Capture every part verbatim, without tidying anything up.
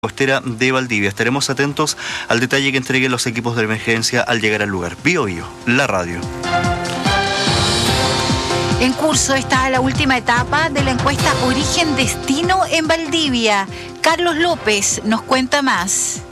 Costera de Valdivia. Estaremos atentos al detalle que entreguen los equipos de emergencia al llegar al lugar. Bio Bio, la radio. En curso está la última etapa de la encuesta Origen-Destino en Valdivia. Carlos López nos cuenta más.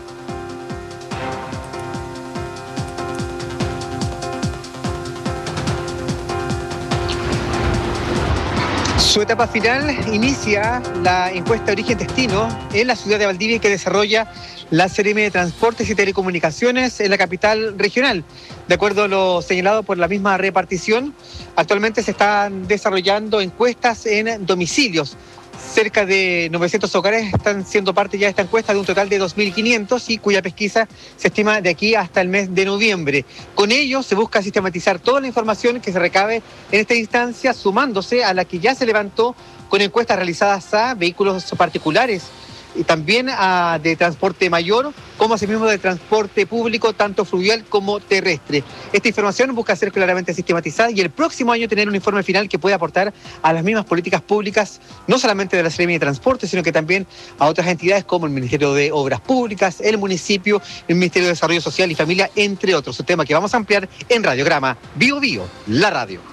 Su etapa final inicia la encuesta Origen-Destino en la ciudad de Valdivia, que desarrolla la C R M de Transportes y Telecomunicaciones en la capital regional. De acuerdo a lo señalado por la misma repartición, actualmente se están desarrollando encuestas en domicilios. Cerca de novecientos hogares están siendo parte ya de esta encuesta de un total de dos mil quinientos y cuya pesquisa se estima de aquí hasta el mes de noviembre. Con ello se busca sistematizar toda la información que se recabe en esta instancia, sumándose a la que ya se levantó con encuestas realizadas a vehículos particulares y también a de transporte mayor, como asimismo de transporte público, tanto fluvial como terrestre. Esta información busca ser claramente sistematizada y el próximo año tener un informe final que pueda aportar a las mismas políticas públicas, no solamente de la C R M de Transporte, sino que también a otras entidades como el Ministerio de Obras Públicas, el municipio, el Ministerio de Desarrollo Social y Familia, entre otros. Un tema que vamos a ampliar en Radiograma Bio Bio, la radio.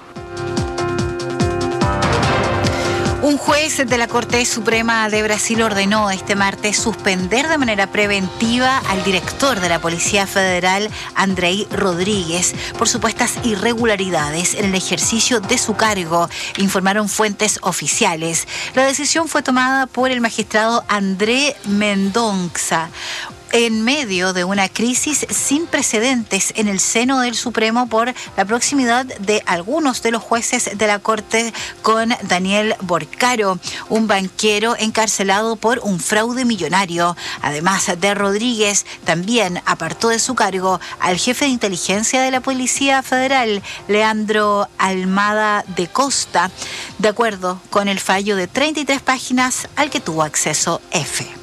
Un juez de la Corte Suprema de Brasil ordenó este martes suspender de manera preventiva al director de la Policía Federal, Andrei Rodríguez, por supuestas irregularidades en el ejercicio de su cargo, informaron fuentes oficiales. La decisión fue tomada por el magistrado André Mendonça, en medio de una crisis sin precedentes en el seno del Supremo por la proximidad de algunos de los jueces de la Corte con Daniel Borcaro, un banquero encarcelado por un fraude millonario. Además de Rodríguez, también apartó de su cargo al jefe de inteligencia de la Policía Federal, Leandro Almada de Costa, de acuerdo con el fallo de treinta y tres páginas al que tuvo acceso F.